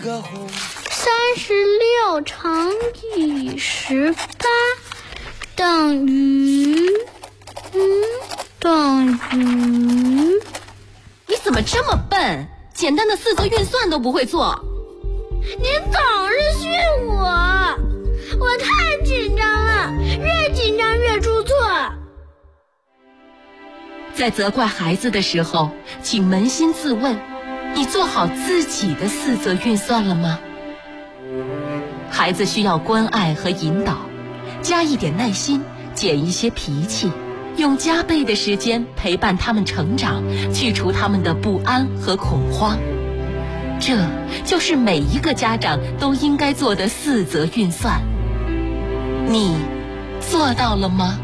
36乘以18等于你怎么这么笨？简单的四则运算都不会做。 您总是训我太紧张了，越紧张越出错。 在责怪孩子的时候，请扪心自问，你做好自己的四则运算了吗？孩子需要关爱和引导，加一点耐心，减一些脾气，用加倍的时间陪伴他们成长，去除他们的不安和恐慌。这就是每一个家长都应该做的四则运算。你做到了吗？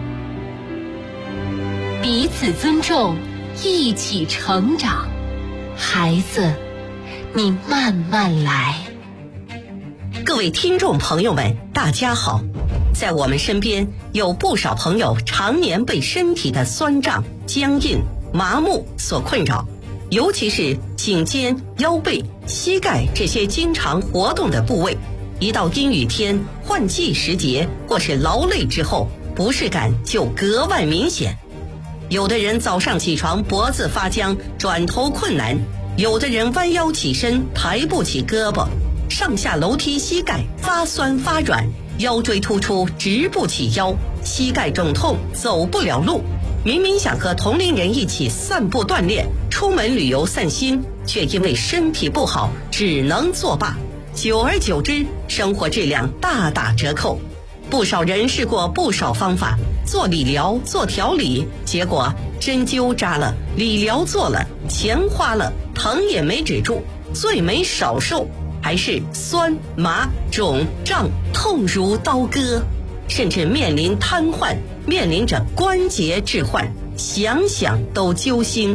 彼此尊重，一起成长。孩子，你慢慢来。 各位听众朋友们，大家好。在我们身边有不少朋友常年被身体的酸胀、僵硬、麻木所困扰，尤其是颈肩、腰背、膝盖这些经常活动的部位，一到阴雨天、换季时节或是劳累之后，不适感就格外明显。有的人早上起床脖子发僵，转头困难；有的人弯腰起身抬不起胳膊，上下楼梯膝盖发酸发软，腰椎突出直不起腰，膝盖肿痛走不了路。明明想和同龄人一起散步锻炼，出门旅游散心，却因为身体不好只能作罢。久而久之，生活质量大打折扣。不少人试过不少方法，做理疗、做调理，结果针灸扎了，理疗做了，钱花了，疼也没止住，罪没少受，还是酸麻肿胀痛如刀割，甚至面临瘫痪，面临着关节置换，想想都揪心。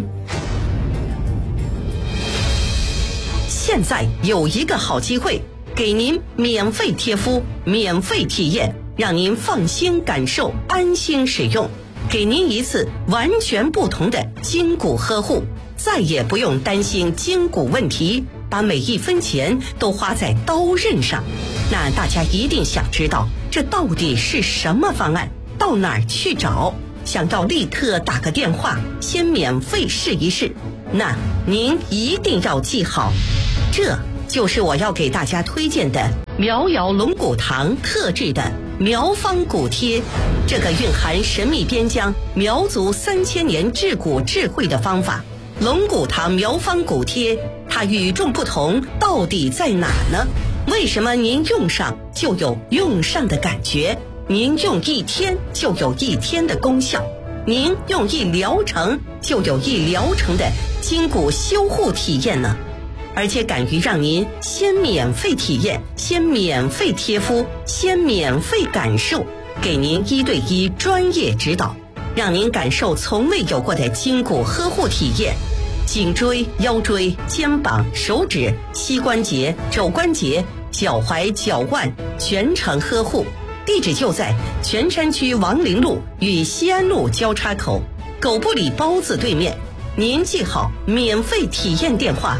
现在有一个好机会，给您免费贴敷，免费体验，让您放心感受，安心使用，给您一次完全不同的筋骨呵护，再也不用担心筋骨问题，把每一分钱都花在刀刃上。那大家一定想知道，这到底是什么方案？到哪儿去找？想要立刻打个电话，先免费试一试。那您一定要记好，这就是我要给大家推荐的苗瑶龙骨堂特制的苗方骨贴。这个蕴含神秘边疆苗族3000年治骨智慧的方法，龙骨堂苗方骨贴，它与众不同到底在哪呢？为什么您用上就有用上的感觉？您用1天就有1天的功效，您用1疗程就有1疗程的筋骨修护体验呢？而且敢于让您先免费体验，先免费贴敷，先免费感受，给您1对1专业指导，让您感受从未有过的筋骨呵护体验。颈椎、腰椎、肩膀、手指、膝关节、肘关节、脚踝、脚腕全程呵护。地址就在泉山区王陵路与西安路交叉口，狗不理包子对面。您记好免费体验电话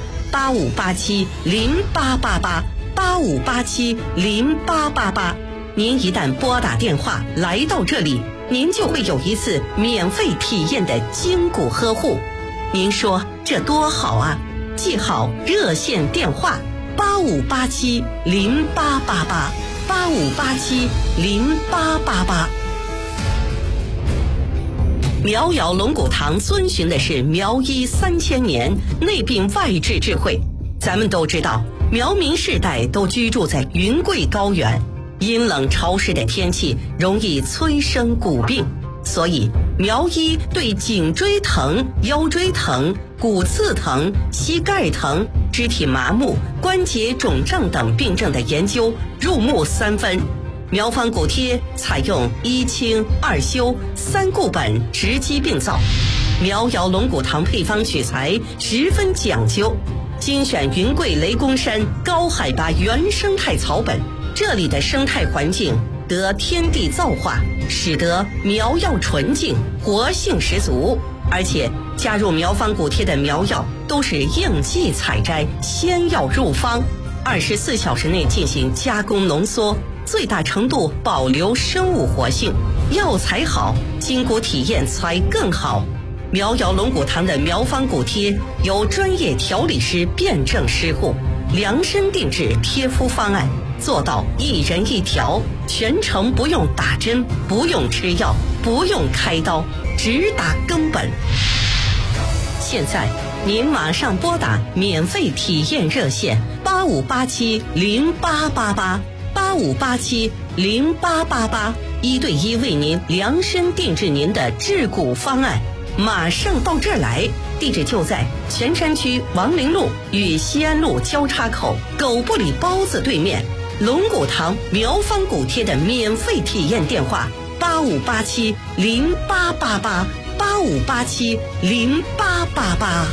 85870888，85870888。您一旦拨打电话来到这里，您就会有一次免费体验的筋骨呵护。您说这多好啊！记好热线电话85870888，85870888。苗瑶龙骨堂遵循的是苗医3000年内病外治智慧。咱们都知道，苗民世代都居住在云贵高原，阴冷潮湿的天气容易催生骨病，所以苗医对颈椎疼、腰椎疼、骨刺疼、膝盖疼、肢体麻木、关节肿胀等病症的研究入木3分。苗方骨贴采用1清2修3固本直击病灶，苗瑶龙骨堂配方取材十分讲究，精选云贵雷公山高海拔原生态草本，这里的生态环境得天地造化，使得苗药纯净，活性十足。而且加入苗方骨贴的苗药都是应季采摘，先要入方， 24小时内进行加工浓缩，最大程度保留生物活性。药材好，筋骨体验才更好。苗瑶龙骨堂的苗方骨贴由专业调理师辩证施护，量身定制贴敷方案，做到一人一条，全程不用打针，不用吃药，不用开刀，只打根本。现在您马上拨打免费体验热线8587088885870888，一对一为您量身定制您的治骨方案，马上到这儿来。地址就在泉山区王陵路与西安路交叉口狗不理包子对面。龙骨堂苗方骨贴的免费体验电话8587088885870888。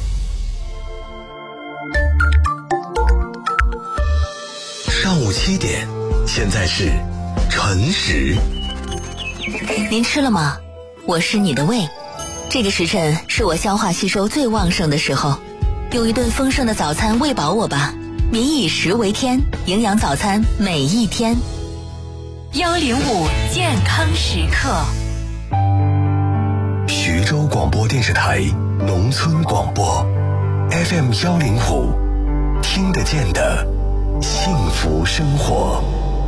上午7点，现在是晨时。 您吃了吗？我是你的胃。这个时辰是我消化吸收最旺盛的时候，用一顿丰盛的早餐喂饱我吧。民以食为天，营养早餐每一天。 105健康时刻。 徐州广播电视台农村广播 FM 105，听得见的幸福生活。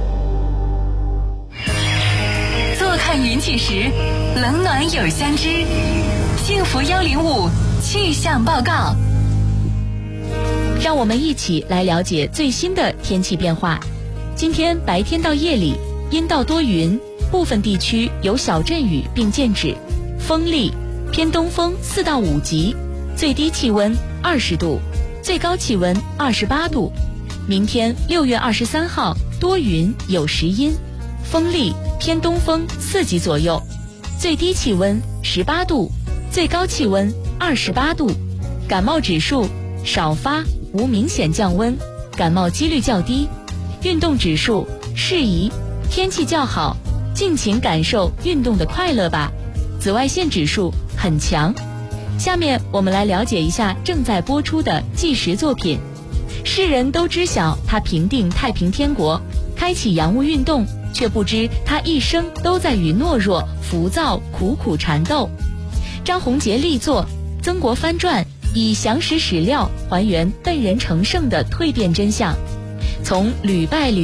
坐看云起时，冷暖有相知。幸福105气象报告。 让我们一起来了解最新的天气变化。今天白天到夜里阴到多云，部分地区有小阵雨并见止，风力偏东风4到5级，最低气温20度，最高气温28度。明天6月23号多云有时阴，风力偏东风4级左右，最低气温18度，最高气温28度。感冒指数少发，无明显降温，感冒几率较低。运动指数适宜，天气较好，尽情感受运动的快乐吧。紫外线指数很强。下面我们来了解一下正在播出的纪实作品。世人都知晓他平定太平天国，开启洋务运动，却不知他一生都在与懦弱、浮躁苦苦缠斗。张宏杰力作《曾国藩传》，以详实史料还原笨人成圣的蜕变真相，从屡败屡